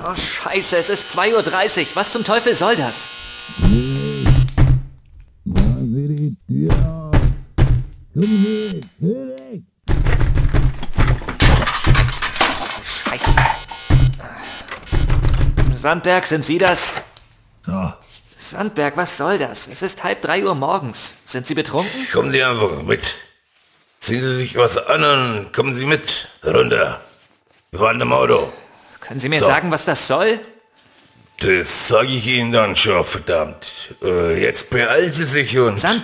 Oh, Scheiße, es ist 2:30 Uhr. Was zum Teufel soll das? Machen Sie die Tür auf. Kommen Sie, König! Scheiße. Sandberg, sind Sie das? So, Sandberg, was soll das? Es ist 2:30 Uhr morgens. Sind Sie betrunken? kommen Sie einfach mit. Ziehen Sie sich was an und kommen Sie mit. Runter. Wir fahren im Auto. Können Sie mir So. sagen, was das soll? Das sage ich Ihnen dann schon, verdammt. Jetzt beeilen Sie sich und...